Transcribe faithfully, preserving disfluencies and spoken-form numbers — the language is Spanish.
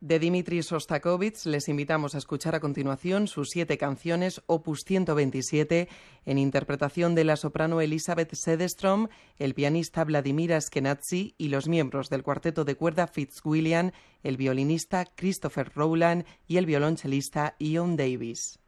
De Dimitri Shostakovich les invitamos a escuchar a continuación sus siete canciones, opus ciento veintisiete, en interpretación de la soprano Elizabeth Sedestrom, el pianista Vladimir Ashkenazy y los miembros del cuarteto de cuerda Fitzwilliam, el violinista Christopher Rowland y el violonchelista Ian Davis.